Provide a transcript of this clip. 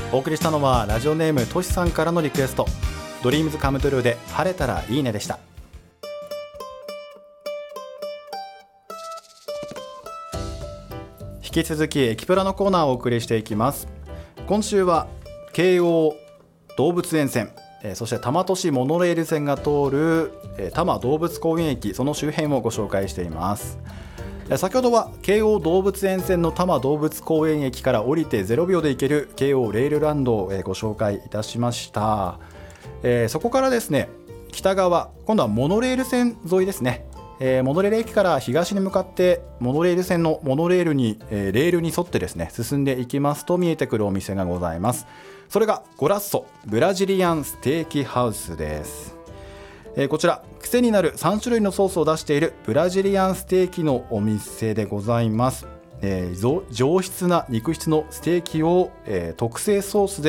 お送りしたのはラジオネームとしさんからのリクエスト、ドリームズカムトゥルーで晴れたらいいねでした。引き続きエキプラのコーナーをお送りしていきます。今週は京王動物園線、そして多摩都市モノレール線が通る多摩動物公園駅、その周辺をご紹介しています。先ほどは京王動物園線の多摩動物公園駅から降りて0秒で行ける京王レールランドをご紹介いたしました。そこからですね、北側、今度はモノレール線沿いですね。モノレール駅から東に向かってモノレール線のモノレールに、レールに沿ってですね進んでいきますと見えてくるお店がございます。それがゴラッソブラジリアンステーキハウスです。こちら癖になる3種類のソースを出しているブラジリアンステーキのお店でございます。上質な肉質のステーキを、特製ソースで